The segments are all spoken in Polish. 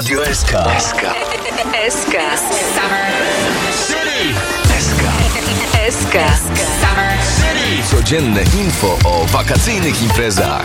Radio SK. SK. City. SK. SK. City. Codzienne info o wakacyjnych imprezach.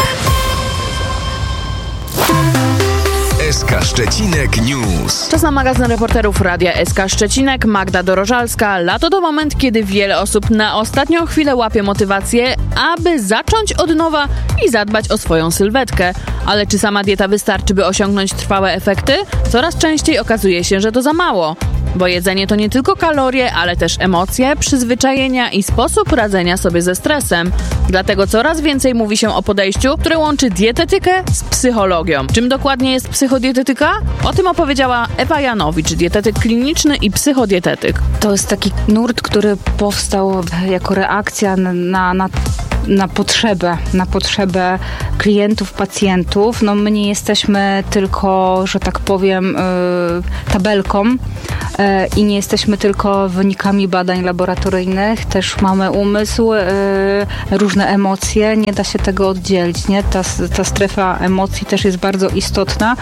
SK Szczecinek News. Czas na magazyn reporterów Radia SK Szczecinek. Magda Dorożalska. Lato to moment, kiedy wiele osób na ostatnią chwilę łapie motywację, aby zacząć od nowa i zadbać o swoją sylwetkę. Ale czy sama dieta wystarczy, by osiągnąć trwałe efekty? Coraz częściej okazuje się, że to za mało. Bo jedzenie to nie tylko kalorie, ale też emocje, przyzwyczajenia i sposób radzenia sobie ze stresem. Dlatego coraz więcej mówi się o podejściu, które łączy dietetykę z psychologią. Czym dokładnie jest psychodietetyka? O tym opowiedziała Ewa Janowicz, dietetyk kliniczny i psychodietetyk. To jest taki nurt, który powstał jako reakcja na potrzebę klientów, pacjentów. No my nie jesteśmy tylko, że tak powiem, tabelką i nie jesteśmy tylko wynikami badań laboratoryjnych. Też mamy umysł, różne emocje. Nie da się tego oddzielić, nie? Ta strefa emocji też jest bardzo istotna.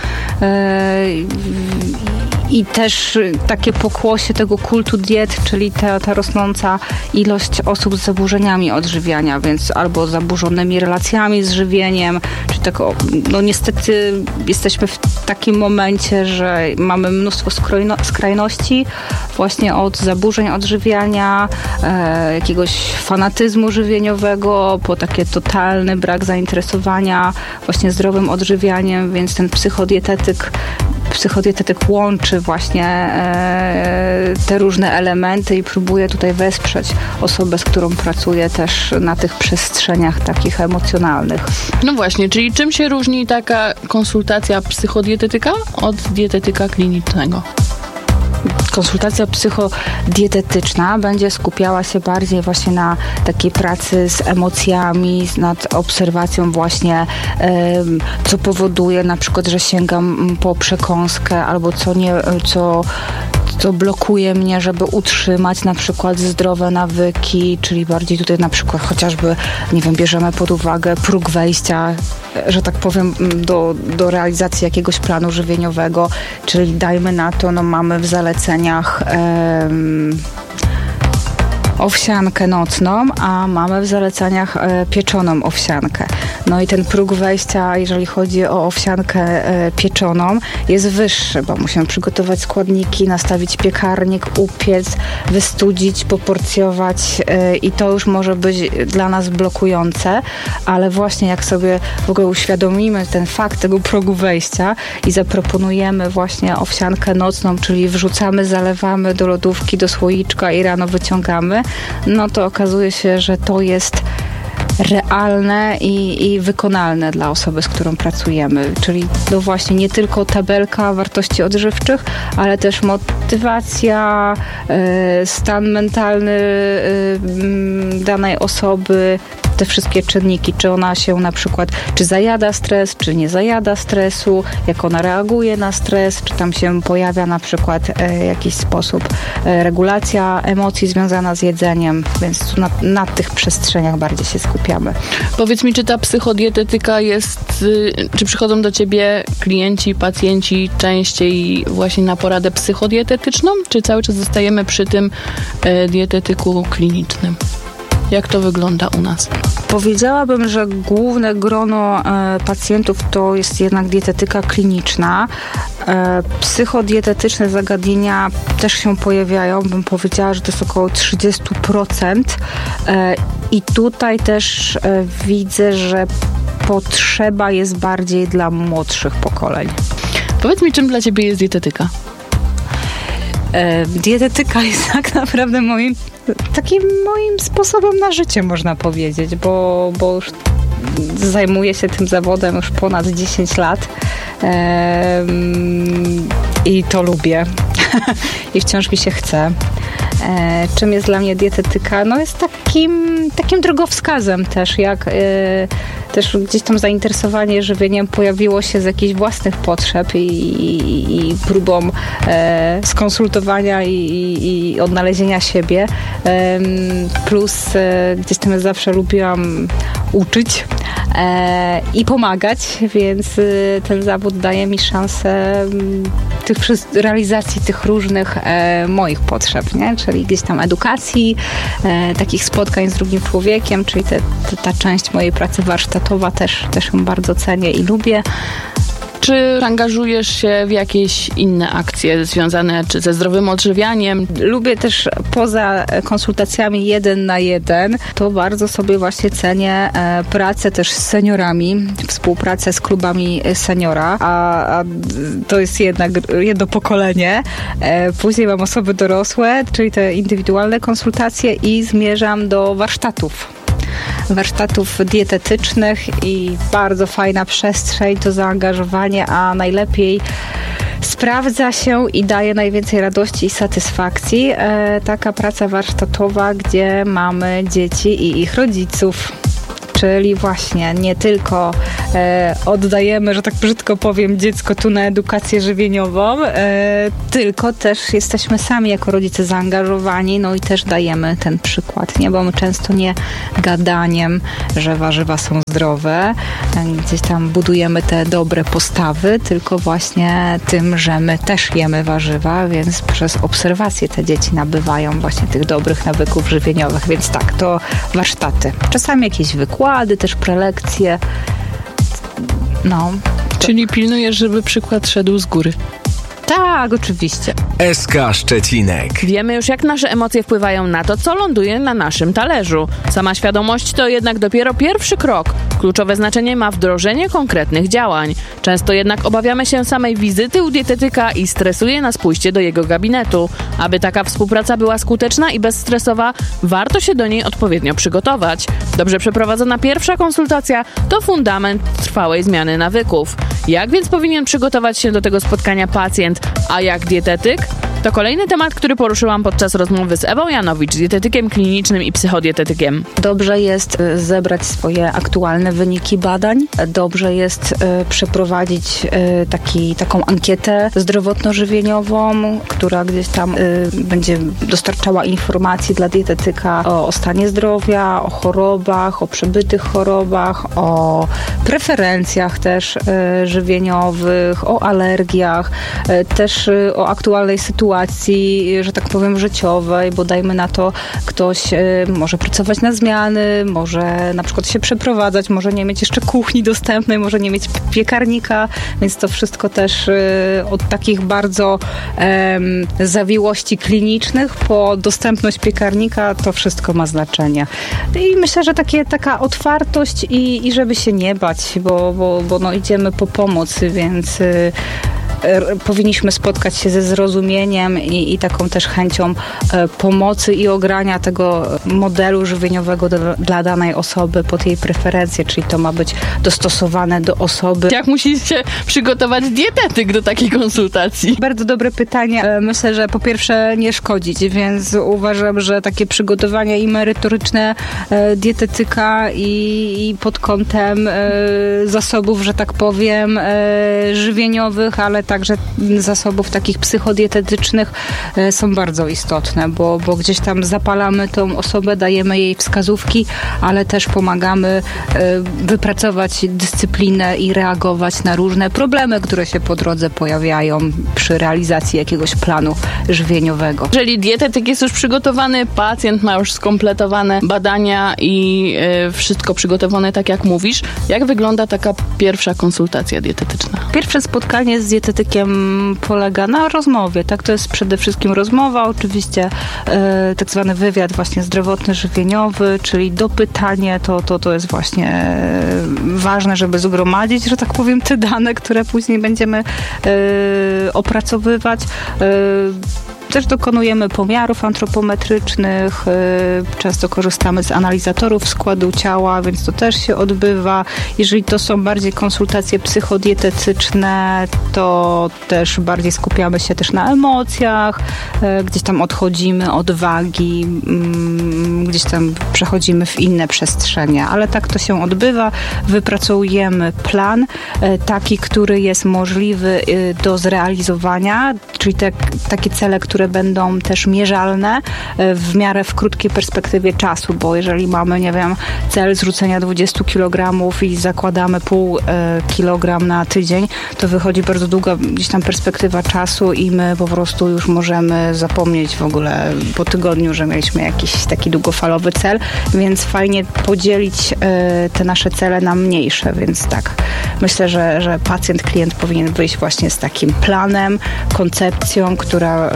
I też takie pokłosie tego kultu diet, czyli ta rosnąca ilość osób z zaburzeniami odżywiania, więc albo zaburzonymi relacjami z żywieniem, czy tak, no niestety jesteśmy w takim momencie, że mamy mnóstwo skrajności, właśnie od zaburzeń odżywiania, jakiegoś fanatyzmu żywieniowego, po takie totalny brak zainteresowania właśnie zdrowym odżywianiem, więc ten psychodietetyk łączy właśnie te różne elementy i próbuje tutaj wesprzeć osobę, z którą pracuję też na tych przestrzeniach takich emocjonalnych. No właśnie, czyli czym się różni taka konsultacja psychodietetyka od dietetyka klinicznego? Konsultacja psychodietetyczna będzie skupiała się bardziej właśnie na takiej pracy z emocjami, nad obserwacją właśnie, co powoduje na przykład, że sięgam po przekąskę albo co blokuje mnie, żeby utrzymać na przykład zdrowe nawyki, czyli bardziej tutaj na przykład chociażby, nie wiem, bierzemy pod uwagę próg wejścia, że tak powiem, do realizacji jakiegoś planu żywieniowego, czyli dajmy na to, no mamy w zaleceniach owsiankę nocną, a mamy w zaleceniach pieczoną owsiankę. No i ten próg wejścia, jeżeli chodzi o owsiankę pieczoną, jest wyższy, bo musimy przygotować składniki, nastawić piekarnik, upiec, wystudzić, poporcjować i to już może być dla nas blokujące, ale właśnie jak sobie w ogóle uświadomimy ten fakt tego progu wejścia i zaproponujemy właśnie owsiankę nocną, czyli wrzucamy, zalewamy do lodówki, do słoiczka i rano wyciągamy, no to okazuje się, że to jest realne i wykonalne dla osoby, z którą pracujemy. Czyli no właśnie nie tylko tabelka wartości odżywczych, ale też motywacja, stan mentalny danej osoby, te wszystkie czynniki, czy ona się na przykład, czy zajada stres, czy nie zajada stresu, jak ona reaguje na stres, czy tam się pojawia na przykład jakiś sposób regulacja emocji związana z jedzeniem, więc na tych przestrzeniach bardziej się skupiamy. Powiedz mi, czy ta psychodietetyka jest, czy przychodzą do ciebie klienci, pacjenci częściej właśnie na poradę psychodietetyczną, czy cały czas zostajemy przy tym dietetyku klinicznym? Jak to wygląda u nas? Powiedziałabym, że główne grono pacjentów to jest jednak dietetyka kliniczna. Psychodietetyczne zagadnienia też się pojawiają. Bym powiedziała, że to jest około 30%. I tutaj też widzę, że potrzeba jest bardziej dla młodszych pokoleń. Powiedz mi, czym dla ciebie jest dietetyka? Dietetyka jest tak naprawdę moim sposobem na życie, można powiedzieć, bo już zajmuję się tym zawodem już ponad 10 lat i to lubię i wciąż mi się chce. Czym jest dla mnie dietetyka? No jest takim drogowskazem też, jak też gdzieś tam zainteresowanie żywieniem pojawiło się z jakichś własnych potrzeb i próbą skonsultowania i odnalezienia siebie. Plus gdzieś tam zawsze lubiłam uczyć i pomagać, więc ten zawód daje mi szansę realizacji tych różnych moich potrzeb, nie? Czyli gdzieś tam edukacji, takich spotkań z drugim człowiekiem, czyli ta część mojej pracy warsztatowa też ją bardzo cenię i lubię. Czy angażujesz się w jakieś inne akcje związane czy ze zdrowym odżywianiem? Lubię też poza konsultacjami 1 na 1, to bardzo sobie właśnie cenię pracę też z seniorami, współpracę z klubami seniora, a to jest jednak jedno pokolenie. Później mam osoby dorosłe, czyli te indywidualne konsultacje i zmierzam do warsztatów dietetycznych i bardzo fajna przestrzeń, to zaangażowanie, a najlepiej sprawdza się i daje najwięcej radości i satysfakcji taka praca warsztatowa, gdzie mamy dzieci i ich rodziców. Czyli właśnie nie tylko oddajemy, że tak brzydko powiem, dziecko tu na edukację żywieniową, tylko też jesteśmy sami jako rodzice zaangażowani, no i też dajemy ten przykład, nie? Bo my często nie gadaniem, że warzywa są zdrowe, gdzieś tam budujemy te dobre postawy, tylko właśnie tym, że my też jemy warzywa, więc przez obserwację te dzieci nabywają właśnie tych dobrych nawyków żywieniowych, więc tak, to warsztaty. Czasami jakieś wykłady, też prelekcje. No. Czyli pilnujesz, żeby przykład szedł z góry. Tak, oczywiście. SK Szczecinek. Wiemy już, jak nasze emocje wpływają na to, co ląduje na naszym talerzu. Sama świadomość to jednak dopiero pierwszy krok. Kluczowe znaczenie ma wdrożenie konkretnych działań. Często jednak obawiamy się samej wizyty u dietetyka i stresuje nas pójście do jego gabinetu. Aby taka współpraca była skuteczna i bezstresowa, warto się do niej odpowiednio przygotować. Dobrze przeprowadzona pierwsza konsultacja to fundament trwałej zmiany nawyków. Jak więc powinien przygotować się do tego spotkania pacjent, a jak dietetyk? To kolejny temat, który poruszyłam podczas rozmowy z Ewą Janowicz, dietetykiem klinicznym i psychodietetykiem. Dobrze jest zebrać swoje aktualne wyniki badań. Dobrze jest przeprowadzić taką ankietę zdrowotno-żywieniową, która gdzieś tam będzie dostarczała informacji dla dietetyka o stanie zdrowia, o chorobach, o przebytych chorobach, o preferencjach też żywieniowych, o alergiach, też o aktualnej sytuacji, że tak powiem, życiowej, bo dajmy na to, ktoś może pracować na zmiany, może na przykład się przeprowadzać, może nie mieć jeszcze kuchni dostępnej, może nie mieć piekarnika, więc to wszystko też od takich bardzo zawiłości klinicznych po dostępność piekarnika, to wszystko ma znaczenie. I myślę, że taka otwartość i żeby się nie bać, bo no idziemy po pomoc, więc powinniśmy spotkać się ze zrozumieniem i taką też chęcią pomocy i ogrania tego modelu żywieniowego dla danej osoby pod jej preferencje, czyli to ma być dostosowane do osoby. Jak musi się przygotować dietetyk do takiej konsultacji? Bardzo dobre pytanie. Myślę, że po pierwsze nie szkodzić, więc uważam, że takie przygotowanie i merytoryczne dietetyka i pod kątem zasobów, że tak powiem, żywieniowych, ale także zasobów takich psychodietetycznych są bardzo istotne, bo gdzieś tam zapalamy tą osobę, dajemy jej wskazówki, ale też pomagamy wypracować dyscyplinę i reagować na różne problemy, które się po drodze pojawiają przy realizacji jakiegoś planu żywieniowego. Jeżeli dietetyk jest już przygotowany, pacjent ma już skompletowane badania i wszystko przygotowane tak jak mówisz, jak wygląda taka pierwsza konsultacja dietetyczna? Pierwsze spotkanie z dietetykiem polega na rozmowie, tak? To jest przede wszystkim rozmowa, oczywiście tak zwany wywiad właśnie zdrowotny, żywieniowy, czyli dopytanie, to jest właśnie ważne, żeby zgromadzić, że tak powiem, te dane, które później będziemy opracowywać. Też dokonujemy pomiarów antropometrycznych, często korzystamy z analizatorów składu ciała, więc to też się odbywa. Jeżeli to są bardziej konsultacje psychodietetyczne, to też bardziej skupiamy się też na emocjach, gdzieś tam odchodzimy od wagi, gdzieś tam przechodzimy w inne przestrzenie, ale tak to się odbywa. Wypracujemy plan taki, który jest możliwy do zrealizowania, czyli takie cele, które będą też mierzalne w miarę w krótkiej perspektywie czasu, bo jeżeli mamy, nie wiem, cel zrzucenia 20 kg i zakładamy pół kilogram na tydzień, to wychodzi bardzo długa gdzieś tam perspektywa czasu i my po prostu już możemy zapomnieć w ogóle po tygodniu, że mieliśmy jakiś taki długofalowy cel, więc fajnie podzielić te nasze cele na mniejsze, więc tak, myślę, że klient powinien wyjść właśnie z takim planem, koncepcją, która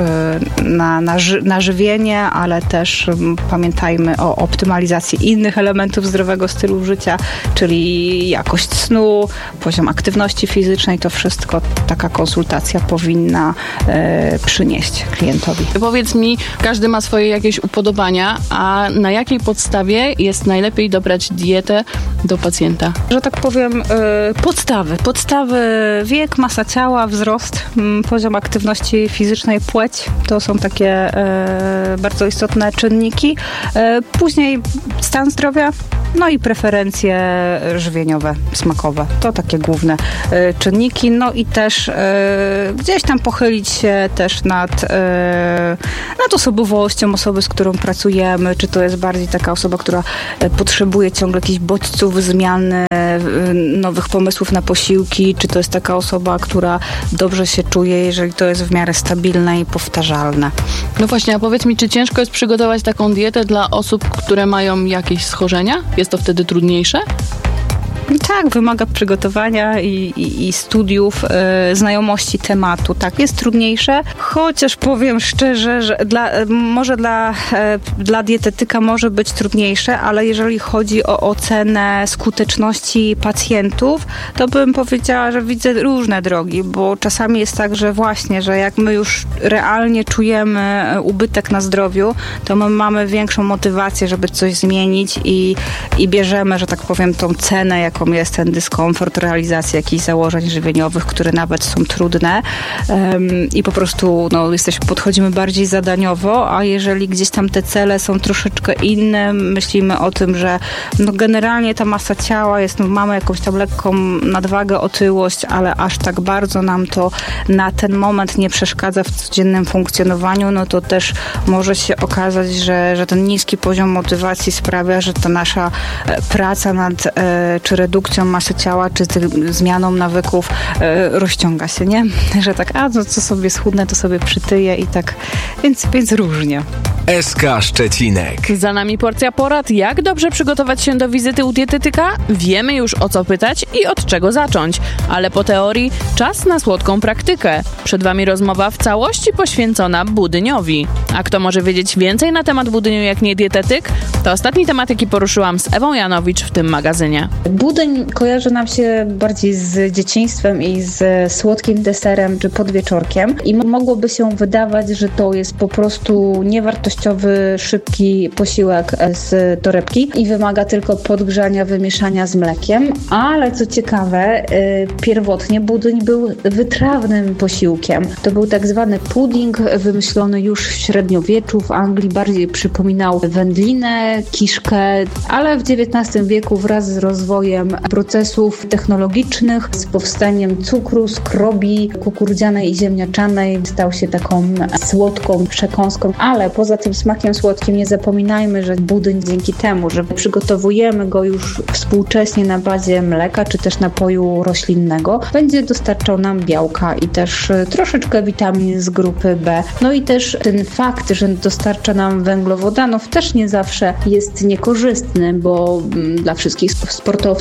na żywienie, ale też pamiętajmy o optymalizacji innych elementów zdrowego stylu życia, czyli jakość snu, poziom aktywności fizycznej, to wszystko taka konsultacja powinna przynieść klientowi. Powiedz mi, każdy ma swoje jakieś upodobania, a na jakiej podstawie jest najlepiej dobrać dietę do pacjenta? Że tak powiem, podstawy, wiek, masa ciała, wzrost, poziom aktywności fizycznej, płeć, to są takie bardzo istotne czynniki. Później stan zdrowia, no i preferencje żywieniowe, smakowe. To takie główne czynniki. No i też gdzieś tam pochylić się też nad osobowością osoby, z którą pracujemy. Czy to jest bardziej taka osoba, która potrzebuje ciągle jakichś bodźców, zmiany, nowych pomysłów na posiłki, czy to jest taka osoba, która dobrze się czuje, jeżeli to jest w miarę stabilne i powtarzalne. No właśnie, a powiedz mi, czy ciężko jest przygotować taką dietę dla osób, które mają jakieś schorzenia? Jest to wtedy trudniejsze? Tak, wymaga przygotowania i studiów, znajomości tematu. Tak, jest trudniejsze, chociaż powiem szczerze, że może dla dietetyka może być trudniejsze, ale jeżeli chodzi o ocenę skuteczności pacjentów, to bym powiedziała, że widzę różne drogi, bo czasami jest tak, że właśnie, że jak my już realnie czujemy ubytek na zdrowiu, to my mamy większą motywację, żeby coś zmienić i bierzemy, że tak powiem, tą cenę, jaką jest ten dyskomfort, realizacji jakichś założeń żywieniowych, które nawet są trudne i po prostu podchodzimy bardziej zadaniowo, a jeżeli gdzieś tam te cele są troszeczkę inne, myślimy o tym, że generalnie ta masa ciała jest, mamy jakąś tam lekką nadwagę, otyłość, ale aż tak bardzo nam to na ten moment nie przeszkadza w codziennym funkcjonowaniu, no to też może się okazać, że ten niski poziom motywacji sprawia, że ta nasza praca nad czy redukcją masy ciała, czy zmianą nawyków rozciąga się, nie? Że tak, co sobie schudnę, to sobie przytyję i tak, więc różnie. SK Szczecinek. Za nami porcja porad, jak dobrze przygotować się do wizyty u dietetyka. Wiemy już, o co pytać i od czego zacząć, ale po teorii czas na słodką praktykę. Przed wami rozmowa w całości poświęcona budyniowi. A kto może wiedzieć więcej na temat budyniu jak nie dietetyk? To ostatni tematyki poruszyłam z Ewą Janowicz w tym magazynie. Budyń kojarzy nam się bardziej z dzieciństwem i z słodkim deserem czy podwieczorkiem i mogłoby się wydawać, że to jest po prostu niewartościowy, szybki posiłek z torebki i wymaga tylko podgrzania, wymieszania z mlekiem, ale co ciekawe, pierwotnie budyń był wytrawnym posiłkiem. To był tak zwany pudding wymyślony już w średniowieczu w Anglii, bardziej przypominał wędlinę, kiszkę, ale w XIX wieku wraz z rozwojem procesów technologicznych, z powstaniem cukru, skrobi kukurydzianej i ziemniaczanej stał się taką słodką przekąską, ale poza tym smakiem słodkim nie zapominajmy, że budyń dzięki temu, że przygotowujemy go już współcześnie na bazie mleka czy też napoju roślinnego, będzie dostarczał nam białka i też troszeczkę witamin z grupy B. No i też ten fakt, że dostarcza nam węglowodanów też nie zawsze jest niekorzystny, bo dla wszystkich sportowców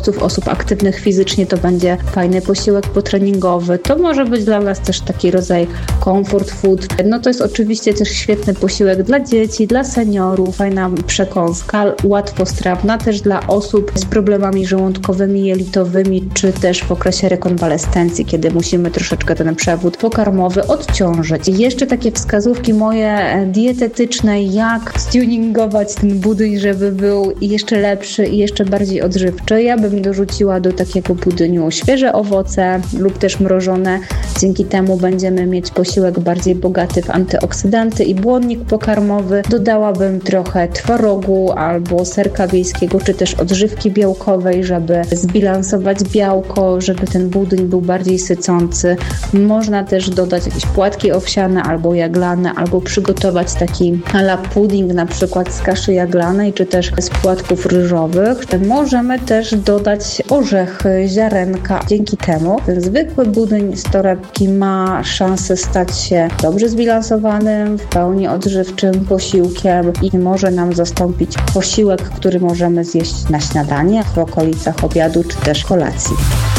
sportowców, osób aktywnych fizycznie to będzie fajny posiłek potreningowy. To może być dla nas też taki rodzaj comfort food. No to jest oczywiście też świetny posiłek dla dzieci, dla seniorów, fajna przekąska, łatwostrawna też dla osób z problemami żołądkowymi, jelitowymi, czy też w okresie rekonwalescencji, kiedy musimy troszeczkę ten przewód pokarmowy odciążyć. I jeszcze takie wskazówki moje dietetyczne, jak stuningować ten budyń, żeby był jeszcze lepszy i jeszcze bardziej odżywczy. Ja bym dorzuciła do takiego budyniu świeże owoce lub też mrożone. Dzięki temu będziemy mieć posiłek bardziej bogaty w antyoksydanty i błonnik pokarmowy. Dodałabym trochę twarogu albo serka wiejskiego, czy też odżywki białkowej, żeby zbilansować białko, żeby ten budyń był bardziej sycący. Można też dodać jakieś płatki owsiane albo jaglane, albo przygotować taki à la pudding, na przykład z kaszy jaglanej, czy też z płatków ryżowych. Możemy też dodać orzechy, ziarenka. Dzięki temu ten zwykły budyń z torebki ma szansę stać się dobrze zbilansowanym, w pełni odżywczym posiłkiem i może nam zastąpić posiłek, który możemy zjeść na śniadanie, w okolicach obiadu, czy też kolacji.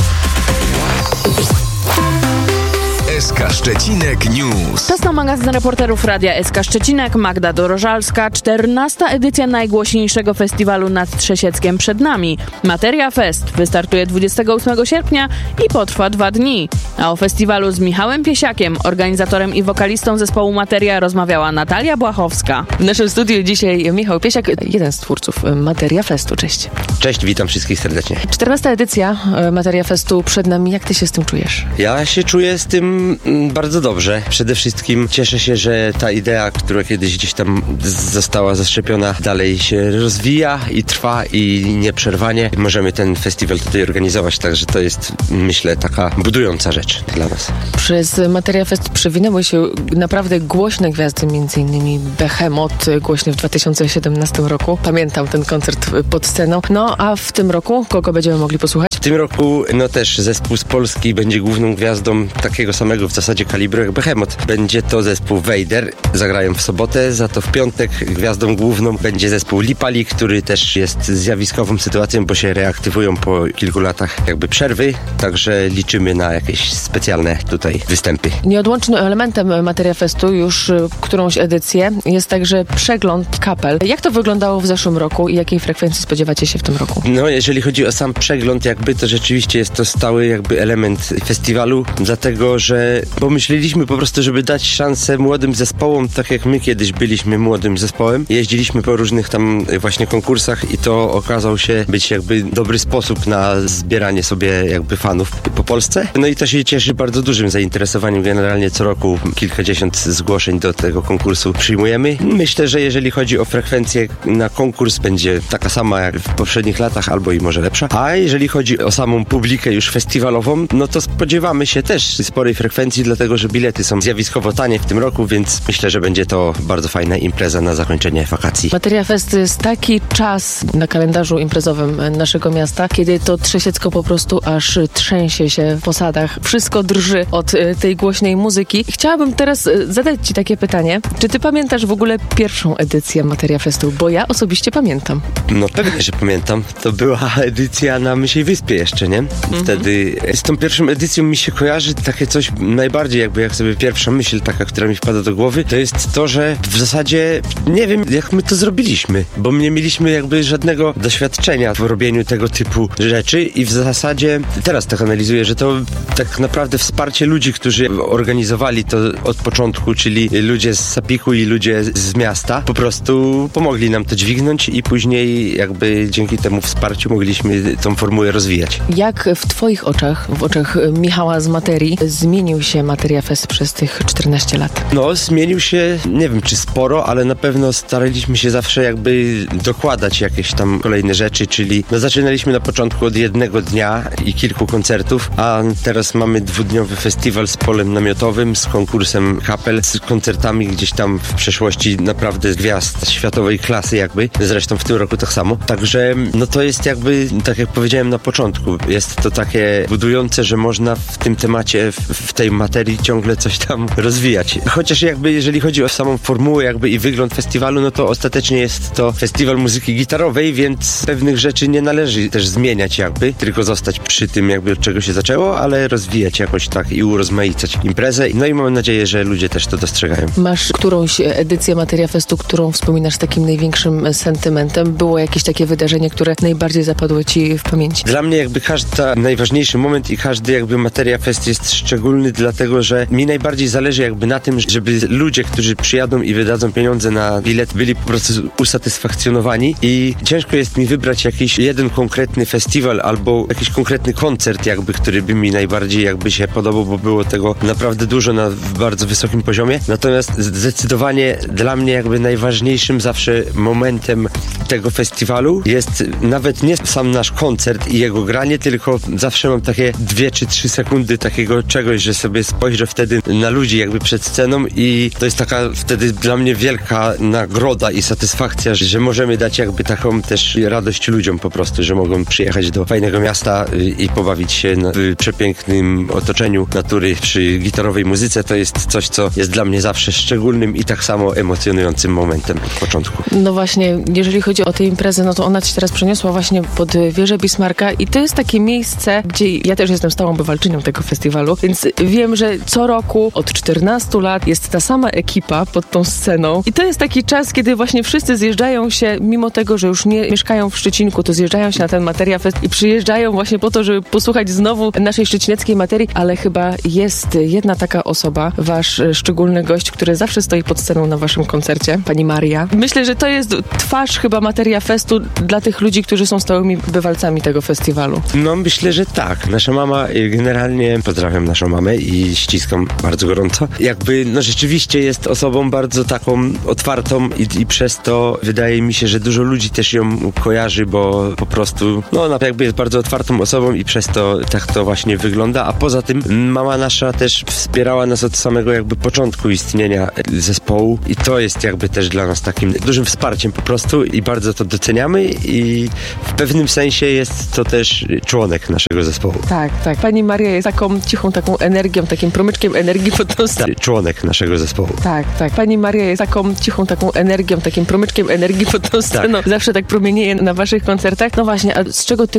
SK Szczecinek News. Czas na magazyn reporterów Radia SK Szczecinek. Magda Dorożalska. 14. edycja najgłośniejszego festiwalu nad Trzesieckiem przed nami. Materia Fest wystartuje 28 sierpnia i potrwa 2 dni. A o festiwalu z Michałem Piesiakiem, organizatorem i wokalistą zespołu Materia, rozmawiała Natalia Błachowska. W naszym studiu dzisiaj Michał Piesiak, jeden z twórców Materia Festu. Cześć. Cześć, witam wszystkich serdecznie. 14. edycja Materia Festu przed nami. Jak ty się z tym czujesz? Ja się czuję z tym bardzo dobrze. Przede wszystkim cieszę się, że ta idea, która kiedyś gdzieś tam została zaszczepiona, dalej się rozwija i trwa i nieprzerwanie. Możemy ten festiwal tutaj organizować, także to jest, myślę, taka budująca rzecz dla nas. Przez Materia Fest przewinęły się naprawdę głośne gwiazdy, m.in. Behemoth, głośny w 2017 roku. Pamiętam ten koncert pod sceną. No a w tym roku kogo będziemy mogli posłuchać? W tym roku też zespół z Polski będzie główną gwiazdą takiego samego w zasadzie kalibru jak Behemoth. Będzie to zespół Vader, zagrają w sobotę, za to w piątek gwiazdą główną będzie zespół Lipali, który też jest zjawiskową sytuacją, bo się reaktywują po kilku latach jakby przerwy, także liczymy na jakieś specjalne tutaj występy. Nieodłącznym elementem Materia Festu już którąś edycję jest także przegląd kapel. Jak to wyglądało w zeszłym roku i jakiej frekwencji spodziewacie się w tym roku? No, jeżeli chodzi o sam przegląd to rzeczywiście jest to stały jakby element festiwalu, dlatego, że pomyśleliśmy po prostu, żeby dać szansę młodym zespołom, tak jak my kiedyś byliśmy młodym zespołem. Jeździliśmy po różnych tam właśnie konkursach i to okazał się być jakby dobry sposób na zbieranie sobie jakby fanów po Polsce. No i to się cieszy bardzo dużym zainteresowaniem. Generalnie co roku kilkadziesiąt zgłoszeń do tego konkursu przyjmujemy. Myślę, że jeżeli chodzi o frekwencję na konkurs, będzie taka sama jak w poprzednich latach, albo i może lepsza. A jeżeli chodzi o samą publikę już festiwalową, no to spodziewamy się też sporej frekwencji, dlatego że bilety są zjawiskowo tanie w tym roku, więc myślę, że będzie to bardzo fajna impreza na zakończenie wakacji. Materia Fest to jest taki czas na kalendarzu imprezowym naszego miasta, kiedy to Trzesiecko po prostu aż trzęsie się w posadach. Wszystko drży od tej głośnej muzyki. Chciałabym teraz zadać ci takie pytanie. Czy ty pamiętasz w ogóle pierwszą edycję Materia Festu? Bo ja osobiście pamiętam. No pewnie, że pamiętam. To była edycja na Mysiej Wyspie jeszcze, nie? Wtedy z tą pierwszą edycją mi się kojarzy takie coś najbardziej jakby jak sobie pierwsza myśl taka, która mi wpada do głowy, to jest to, że w zasadzie nie wiem, jak my to zrobiliśmy, bo nie mieliśmy jakby żadnego doświadczenia w robieniu tego typu rzeczy i w zasadzie teraz tak analizuję, że to tak naprawdę wsparcie ludzi, którzy organizowali to od początku, czyli ludzie z Sapiku i ludzie z miasta, po prostu pomogli nam to dźwignąć i później jakby dzięki temu wsparciu mogliśmy tą formułę rozwijać. Jak w twoich oczach, w oczach Michała z Materii, zmienił się Materia Fest przez tych 14 lat? No, zmienił się, nie wiem czy sporo, ale na pewno staraliśmy się zawsze jakby dokładać jakieś tam kolejne rzeczy, czyli zaczynaliśmy na początku od jednego dnia i kilku koncertów, a teraz mamy 2-dniowy festiwal z polem namiotowym, z konkursem kapel, z koncertami gdzieś tam w przeszłości naprawdę gwiazd światowej klasy jakby, zresztą w tym roku tak samo. Także no to jest jakby, tak jak powiedziałem na początku, jest to takie budujące, że można w tym temacie, w tej materii ciągle coś tam rozwijać. Chociaż jakby jeżeli chodzi o samą formułę jakby i wygląd festiwalu, no to ostatecznie jest to festiwal muzyki gitarowej, więc pewnych rzeczy nie należy też zmieniać jakby, tylko zostać przy tym jakby od czego się zaczęło, ale rozwijać jakoś tak i urozmaicać imprezę. No i mam nadzieję, że ludzie też to dostrzegają. Masz którąś edycję Materia Festu, którą wspominasz takim największym sentymentem? Było jakieś takie wydarzenie, które najbardziej zapadło ci w pamięci? Dla mnie jakby najważniejszy moment i każdy jakby Materia Fest jest szczególny, dlatego że mi najbardziej zależy jakby na tym, żeby ludzie, którzy przyjadą i wydadzą pieniądze na bilet, byli po prostu usatysfakcjonowani i ciężko jest mi wybrać jakiś jeden konkretny festiwal albo jakiś konkretny koncert jakby, który by mi najbardziej jakby się podobał, bo było tego naprawdę dużo na bardzo wysokim poziomie. Natomiast zdecydowanie dla mnie jakby najważniejszym zawsze momentem tego festiwalu jest nawet nie sam nasz koncert i jego granie, tylko zawsze mam takie 2 czy 3 sekundy takiego czegoś, że sobie spojrzę wtedy na ludzi jakby przed sceną i to jest taka wtedy dla mnie wielka nagroda i satysfakcja, że możemy dać jakby taką też radość ludziom po prostu, że mogą przyjechać do fajnego miasta i pobawić się w przepięknym otoczeniu natury przy gitarowej muzyce. To jest coś, co jest dla mnie zawsze szczególnym i tak samo emocjonującym momentem od początku. No właśnie, jeżeli chodzi o tę imprezę, no to ona ci teraz przeniosła właśnie pod wieżę Bismarcka i to jest takie miejsce, gdzie ja też jestem stałą bywalczynią tego festiwalu, więc wiem, że co roku od 14 lat jest ta sama ekipa pod tą sceną i to jest taki czas, kiedy właśnie wszyscy zjeżdżają się, mimo tego, że już nie mieszkają w Szczecinku, to zjeżdżają się na ten Materia Fest i przyjeżdżają właśnie po to, żeby posłuchać znowu naszej szczecineckiej materii, ale chyba jest jedna taka osoba, wasz szczególny gość, który zawsze stoi pod sceną na waszym koncercie, pani Maria. Myślę, że to jest twarz chyba Materia Festu dla tych ludzi, którzy są stałymi bywalcami tego festiwalu. No myślę, że tak. Nasza mama generalnie, pozdrawiam naszą mamę i ściskam bardzo gorąco. Jakby no rzeczywiście jest osobą bardzo taką otwartą i przez to wydaje mi się, że dużo ludzi też ją kojarzy, bo po prostu no ona jakby jest bardzo otwartą osobą i przez to tak to właśnie wygląda, a poza tym mama nasza też wspierała nas od samego jakby początku istnienia zespołu i to jest jakby też dla nas takim dużym wsparciem po prostu i bardzo to doceniamy i w pewnym sensie jest to też członek naszego zespołu. Tak, tak. Pani Maria jest taką cichą, taką energią, takim promyczkiem energii pod tą sceną. Członek naszego zespołu. Tak, tak. Pani Maria jest taką cichą, taką energią, takim promyczkiem energii pod tą sceną. Zawsze tak promienieje na waszych koncertach. No właśnie, a z czego ty